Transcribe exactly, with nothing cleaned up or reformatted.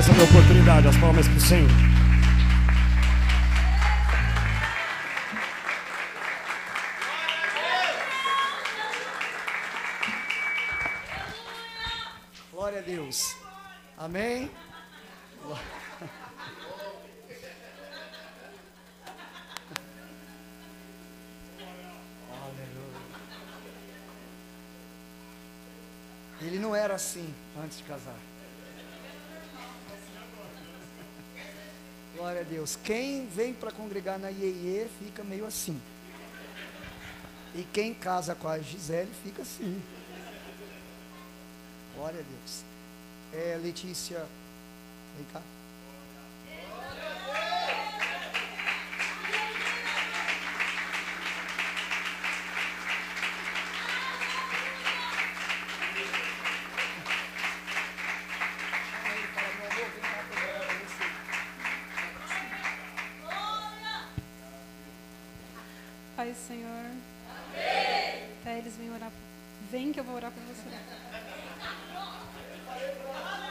bênção da oportunidade. As palmas para o Senhor. Glória a Deus. Amém. Ele não era assim antes de casar. Glória a Deus. Quem vem para congregar na I E E fica meio assim. E quem casa com a Gisele fica assim. Glória a Deus. É, Letícia, vem cá. Pai, Senhor. Amém. Até eles vêm orar. Vem que eu vou orar por você.